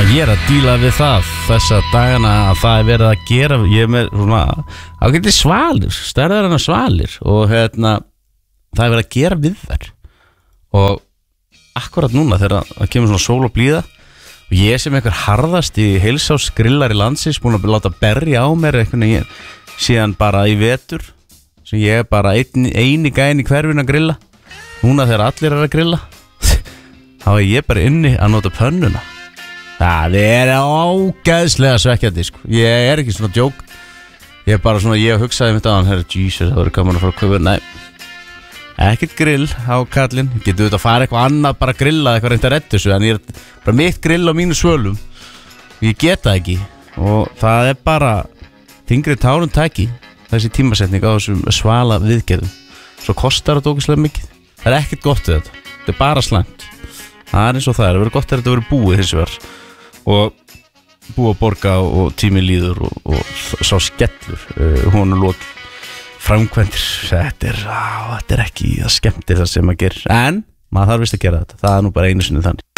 Ég að díla við það þessa dagana að það verið að gera. Ég með svona ágæti svalir, stærðar en svalir. Og það verið að gera við þær. Og akkurat núna þegar það kemur svona sól og blíða, og ég sem einhver harðast í heilsásgrillar í landsins, búin að láta berja á mér einhvern veginn síðan bara í vetur, sem ég bara eini gæinn í hverfinu að grilla. Núna þegar allir að grilla þá ég bara inni að nota pönnuna. Það ágæðslega svekkjandi sko. Ég ekki svona djók. Ég bara svona, ég hugsaði mitt á hann, herra Jesus, það verður gaman að fara að kaupa. Nei, ekkert grill á kallinn. Ég geti auðvitað að fara eitthvað annað, bara grilla eitthvað reynd að redda þessu. En ég bara mitt grill á mínu svölum. Ég geta ekki. Og það bara þingri tánum tæki, þessi tímasetning á þessum svala viðgerðum. Svo kostar þetta ógeðslega mikið. Það ekkert gott við þetta. Þetta bara slæmt. Það eins og það verður gott að þetta verður búið hins vegar. Og búið að borga og tími líður og sá skellur hún og lók framkvæmdir. Þetta er ekki það skemmtir það sem maður gerir, en maður þarf vist að gera þetta. Það nú bara einu sinni þannig.